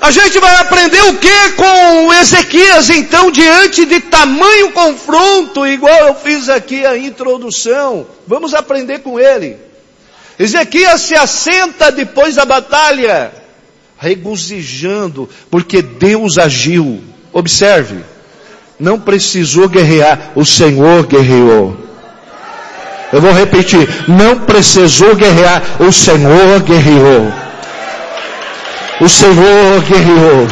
A gente vai aprender o que com Ezequias, então, diante de tamanho confronto, igual eu fiz aqui a introdução. Vamos aprender com ele. Ezequias se assenta depois da batalha, regozijando, porque Deus agiu. Observe, não precisou guerrear, o Senhor guerreou. Eu vou repetir, não precisou guerrear, o Senhor guerreou. O Senhor guerreou.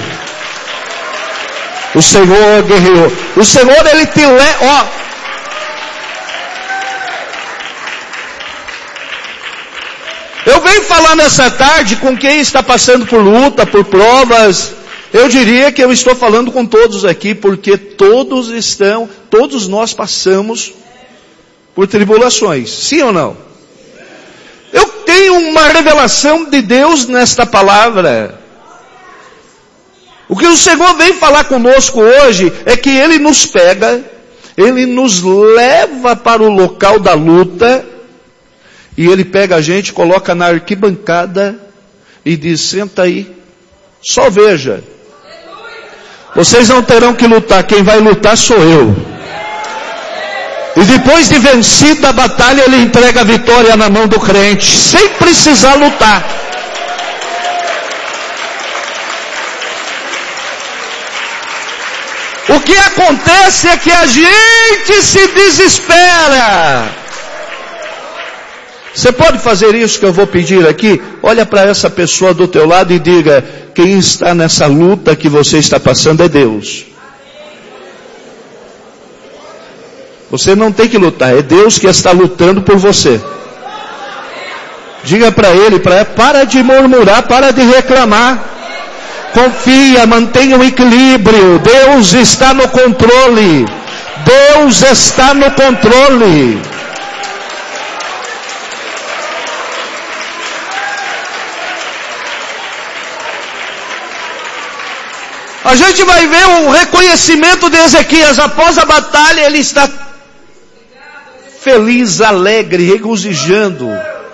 O Senhor guerreou. O Senhor, Ele te leva, Eu venho falar nessa tarde com quem está passando por luta, por provas. Eu diria que eu estou falando com todos aqui, porque todos nós passamos por tribulações. Sim ou não? Eu tenho uma revelação de Deus nesta palavra. O que o Senhor vem falar conosco hoje é que Ele nos pega, Ele nos leva para o local da luta, e Ele pega a gente, coloca na arquibancada e diz, senta aí, só veja. Vocês não terão que lutar, quem vai lutar sou eu. E depois de vencida a batalha, Ele entrega a vitória na mão do crente, sem precisar lutar. O que acontece é que a gente se desespera. Você pode fazer isso que eu vou pedir aqui? Olha para essa pessoa do teu lado e diga, quem está nessa luta que você está passando é Deus. Você não tem que lutar, é Deus que está lutando por você. Diga para ele, para de murmurar, para de reclamar. Confia, mantenha o equilíbrio. Deus está no controle. Deus está no controle. A gente vai ver o reconhecimento de Ezequias. Após a batalha, ele está feliz, alegre, regozijando.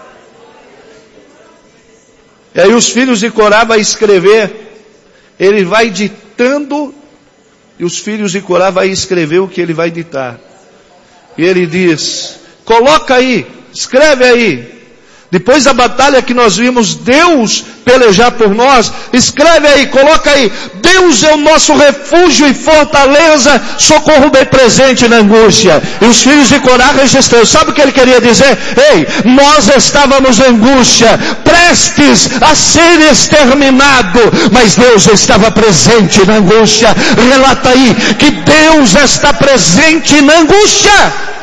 E aí os filhos de Corá vai escrever. Ele vai ditando, e os filhos de Corá vai escrever o que ele vai ditar. E ele diz, coloca aí, escreve aí. Depois da batalha que nós vimos Deus pelejar por nós, escreve aí, coloca aí. Deus é o nosso refúgio e fortaleza, socorro bem presente na angústia. E os filhos de Corá registrando. Sabe o que ele queria dizer? Ei, nós estávamos em angústia, prestes a ser exterminado, mas Deus estava presente na angústia. Relata aí que Deus está presente na angústia.